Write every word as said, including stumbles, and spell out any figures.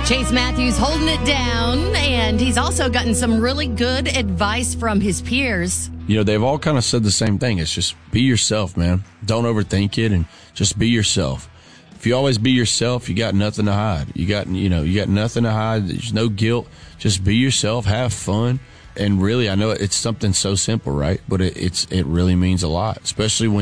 Chase Matthews holding it down, and he's also gotten some really good advice from his peers. You know, they've all kind of said the same thing. It's just be yourself, man. Don't overthink it, and just be yourself. If you always be yourself, you got nothing to hide. You got, you know, you got nothing to hide. There's no guilt. Just be yourself, have fun. And really, I know it's something so simple, right? But it, it's it really means a lot, especially when